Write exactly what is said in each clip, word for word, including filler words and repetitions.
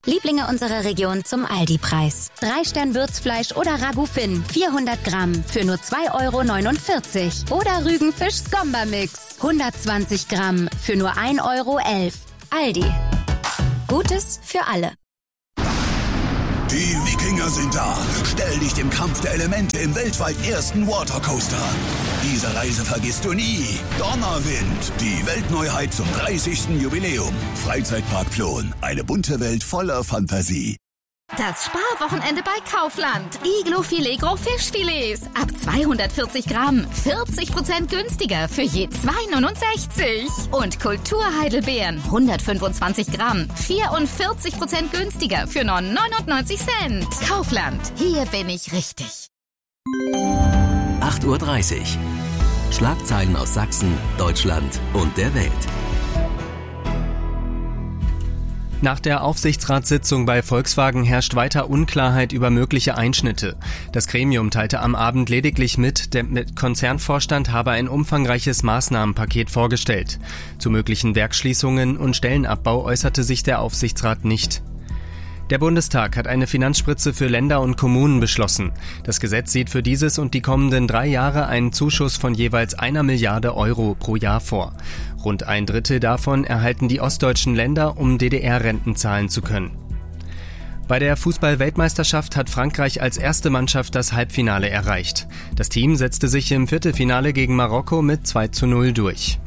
Lieblinge unserer Region zum Aldi-Preis. Drei Stern Würzfleisch oder Ragout Finn, vierhundert Gramm für nur zwei Euro neunundvierzig. Oder Rügenfisch Skomba-Mix, hundertzwanzig Gramm für nur ein Euro elf. Aldi. Gutes für alle. Die Wikinger sind da. Stell dich dem Kampf der Elemente im weltweit ersten Watercoaster. Diese Reise vergisst du nie. Donnerwind, die Weltneuheit zum dreißigsten Jubiläum. Freizeitpark Plon, eine bunte Welt voller Fantasie. Das Sparwochenende bei Kaufland. Iglo-Filet Gros Fischfilets. Ab zweihundertvierzig Gramm. vierzig Prozent günstiger für je zwei Euro neunundsechzig. Und Kulturheidelbeeren. hundertfünfundzwanzig Gramm. vierundvierzig Prozent günstiger für nur neunundneunzig Cent. Kaufland. Hier bin ich richtig. acht Uhr dreißig. Schlagzeilen aus Sachsen, Deutschland und der Welt. Nach der Aufsichtsratssitzung bei Volkswagen herrscht weiter Unklarheit über mögliche Einschnitte. Das Gremium teilte am Abend lediglich mit, der Konzernvorstand habe ein umfangreiches Maßnahmenpaket vorgestellt. Zu möglichen Werksschließungen und Stellenabbau äußerte sich der Aufsichtsrat nicht. Der Bundestag hat eine Finanzspritze für Länder und Kommunen beschlossen. Das Gesetz sieht für dieses und die kommenden drei Jahre einen Zuschuss von jeweils einer Milliarde Euro pro Jahr vor. Rund ein Drittel davon erhalten die ostdeutschen Länder, um D D R-Renten zahlen zu können. Bei der Fußball-Weltmeisterschaft hat Frankreich als erste Mannschaft das Halbfinale erreicht. Das Team setzte sich im Viertelfinale gegen Marokko mit zwei zu null durch.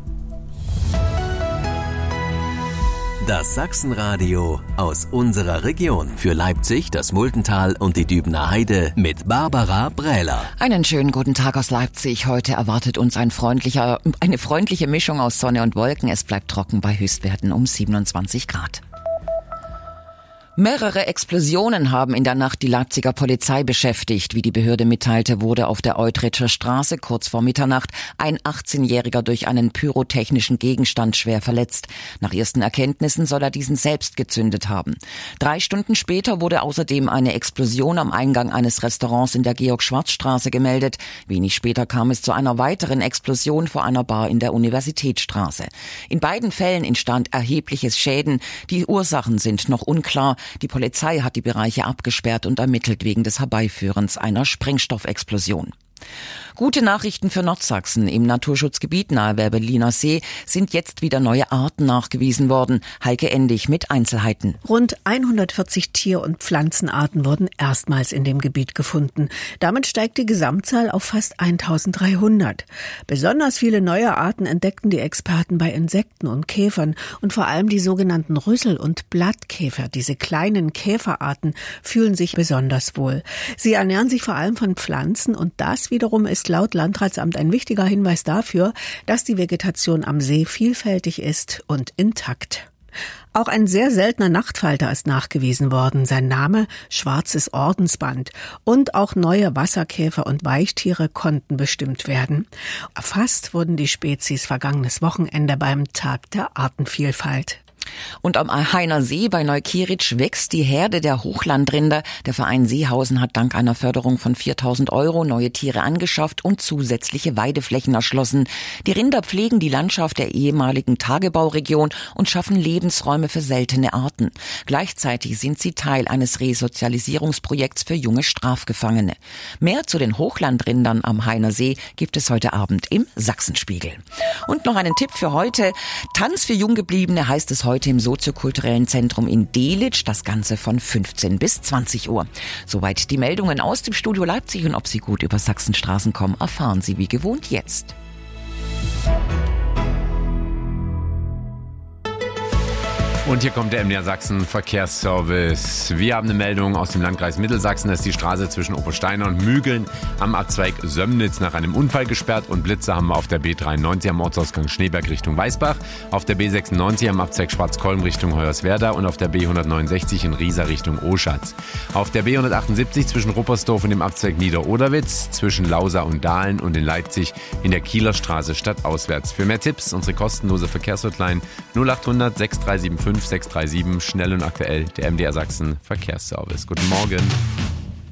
Das Sachsenradio aus unserer Region. Für Leipzig, das Muldental und die Dübener Heide mit Barbara Brähler. Einen schönen guten Tag aus Leipzig. Heute erwartet uns ein freundlicher, eine freundliche Mischung aus Sonne und Wolken. Es bleibt trocken bei Höchstwerten um siebenundzwanzig Grad. Mehrere Explosionen haben in der Nacht die Leipziger Polizei beschäftigt. Wie die Behörde mitteilte, wurde auf der Eutritscher Straße kurz vor Mitternacht ein achtzehnjähriger durch einen pyrotechnischen Gegenstand schwer verletzt. Nach ersten Erkenntnissen soll er diesen selbst gezündet haben. Drei Stunden später wurde außerdem eine Explosion am Eingang eines Restaurants in der Georg-Schwarz-Straße gemeldet. Wenig später kam es zu einer weiteren Explosion vor einer Bar in der Universitätsstraße. In beiden Fällen entstand erhebliches Schäden. Die Ursachen sind noch unklar. Die Polizei hat die Bereiche abgesperrt und ermittelt wegen des Herbeiführens einer Sprengstoffexplosion. Gute Nachrichten für Nordsachsen. Im Naturschutzgebiet nahe der Berliner See sind jetzt wieder neue Arten nachgewiesen worden. Heike Endig mit Einzelheiten. Rund hundertvierzig Tier- und Pflanzenarten wurden erstmals in dem Gebiet gefunden. Damit steigt die Gesamtzahl auf fast eintausenddreihundert. Besonders viele neue Arten entdeckten die Experten bei Insekten und Käfern und vor allem die sogenannten Rüssel- und Blattkäfer. Diese kleinen Käferarten fühlen sich besonders wohl. Sie ernähren sich vor allem von Pflanzen und das wiederum ist laut Landratsamt ein wichtiger Hinweis dafür, dass die Vegetation am See vielfältig ist und intakt. Auch ein sehr seltener Nachtfalter ist nachgewiesen worden. Sein Name schwarzes Ordensband. Und auch neue Wasserkäfer und Weichtiere konnten bestimmt werden. Erfasst wurden die Spezies vergangenes Wochenende beim Tag der Artenvielfalt. Und am Hainer See bei Neukieritzsch wächst die Herde der Hochlandrinder. Der Verein Seehausen hat dank einer Förderung von viertausend Euro neue Tiere angeschafft und zusätzliche Weideflächen erschlossen. Die Rinder pflegen die Landschaft der ehemaligen Tagebauregion und schaffen Lebensräume für seltene Arten. Gleichzeitig sind sie Teil eines Resozialisierungsprojekts für junge Strafgefangene. Mehr zu den Hochlandrindern am Hainer See gibt es heute Abend im Sachsenspiegel. Und noch einen Tipp für heute. Tanz für Junggebliebene heißt es heute im soziokulturellen Zentrum in Delitzsch, das Ganze von fünfzehn bis zwanzig Uhr. Soweit die Meldungen aus dem Studio Leipzig und ob Sie gut über Sachsenstraßen kommen, erfahren Sie wie gewohnt jetzt. Und hier kommt der M D R Sachsen Verkehrsservice. Wir haben eine Meldung aus dem Landkreis Mittelsachsen, dass die Straße zwischen Obersteiner und Mügeln am Abzweig Sömnitz nach einem Unfall gesperrt und Blitze haben wir auf der B dreiundneunzig am Ortsausgang Schneeberg Richtung Weißbach, auf der B sechsundneunzig am Abzweig Schwarzkolm Richtung Hoyerswerda und auf der B hundertneunundsechzig in Riesa Richtung Oschatz. Auf der B hundertachtundsiebzig zwischen Ruppersdorf und dem Abzweig Niederoderwitz, zwischen Lausa und Dahlen und in Leipzig in der Kieler Straße stadtauswärts. Für mehr Tipps unsere kostenlose Verkehrshotline null achthundert sechs drei sieben fünf sechs drei sieben, schnell und aktuell, der M D R Sachsen Verkehrsservice. Guten Morgen.